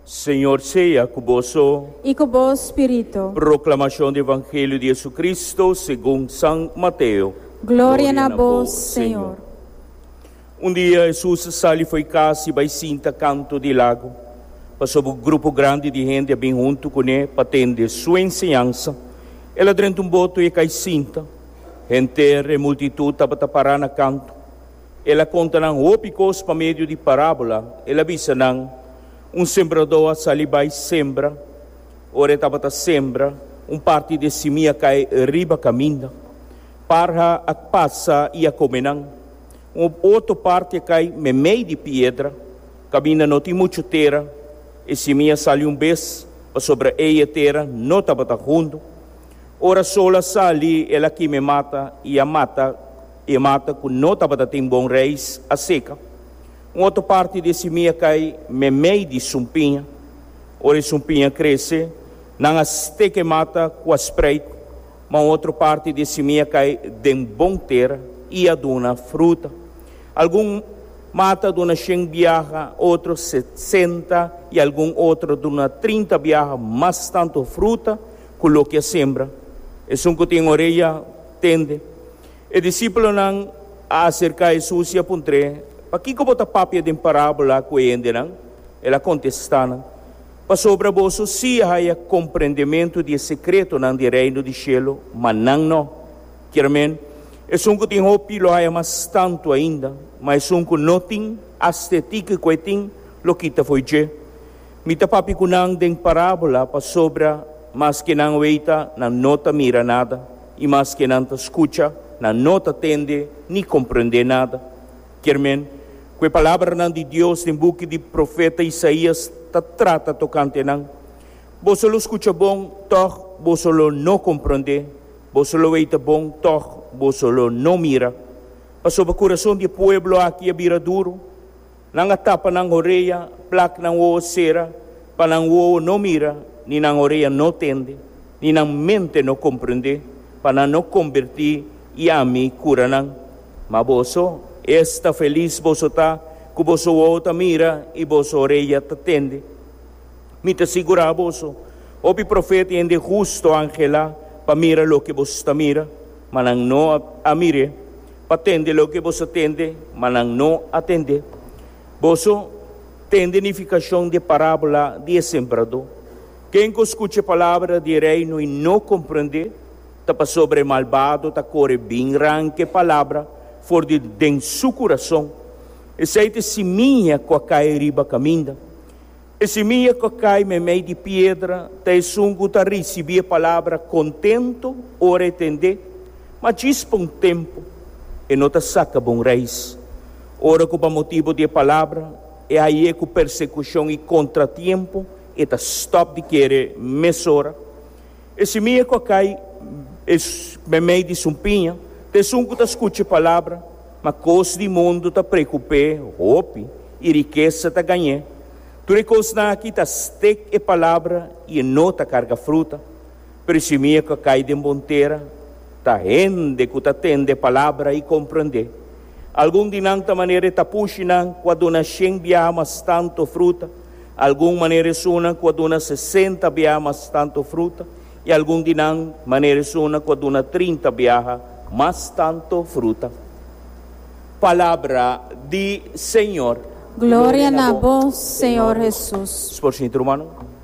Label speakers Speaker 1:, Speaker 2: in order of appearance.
Speaker 1: Senhor seja convosco.
Speaker 2: e com o vosso espírito.
Speaker 1: Proclamação do Evangelho de Jesus Cristo segundo São Mateus.
Speaker 2: Glória a vós, Senhor.
Speaker 1: Um dia Jesus saiu e foi casa e vai sinta canto de lago. Passou um grupo grande de gente bem junto com ele para atender sua ensinança. Ela dentro um boto e cai cinta. Gente e multitud estava parar na canto. Ela conta não ópicos para meio de parábola. Ela avisa não sembrador sali vai sembra. Ora estava sembra. Parte de semia cai riba caminha. Para a passa e a comer não. Outra parte cai me meio de pedra. Caminha não tem muito terra. E semia sali vez. Sobre a terra não estava junto. Ora sola sali, ela que me mata e mata com não estava tem bom reis a seca. Outra parte de semia cai me meio de sumpinha. Ora sumpinha cresce, não aste que mata com a espreita, mas outra parte de semia cai de bom terra e aduna fruta. Algum mata duna 100 biaja, outro 60 e algum outro duna 30 biaja, mas tanto fruta com o que sembra. E se que tem orelha, tende. E discípulo não acerca Jesus e apontre, para que bota papia de parábola com ele não? Ela contesta, para sobre você se há compreendimento de secreto não de reino de cielo, mas não. Querem, é que tem opilo há mais tanto ainda, mas que não tem estetica que tem, lo que foi je. Mita papi com não de parábola para sobre mas que não veita, não te mira nada, e mas que não te escuta, não te atende, nem compreende nada. Querem, que a palavra de Deus, no book de profeta Isaías, te trata tocante não. Você lo escuta bom, toch, você lo não compreende, você lo veita bom, toch, você lo não mira. Passou o coração do povo aqui a vira duro, não tapa não orelha, placa não o cera, para não o não mira, ni na orelha não tende, ni na mente não compreende, para não convertir e a mim cura não. Mas você está feliz, você está, que você outra mira e você orelha te tende. Me te segura você, o profeta ende justo angela, para mira lo que você está mira, mas não a mire, para atender lo que você atende, mas não atende. Você tem identificação de parábola de sembrador. Quem escuta a palavra de reino e não compreende, está sobre malvado, está corre bem ranque palavra, for de seu coração. Esse aí se minha com a cai riba caminha. Esse minha com a cai me meio de pedra, está sungo está receber a palavra contento, ora entender, mas dispa um tempo e não te saca bom reis. Ora com o motivo de palavra, é aí com persecução e contratempo, e tá stop de querer mesora. Esse minha cai é meio de sumpinha, te sunco tá escute palavra, mas coisa de mundo tá preocupé, roupe e riqueza tá ganhé. Tu recos na aqui tá stec e palavra e não tá carga fruta. Pero esse minha cai de monteira, tá rende que tá tende palavra e compreender. Algum dinang ta maneira tá puxinang quando na 100 biamas tanto fruta. Algum maneira suna quando na 60 biamas tanto fruta e algum dinang maneira suna quando na 30 biaha mas tanto fruta. Palavra de Senhor.
Speaker 2: Glória a vós, Senhor Jesus.
Speaker 1: Por si, irmão.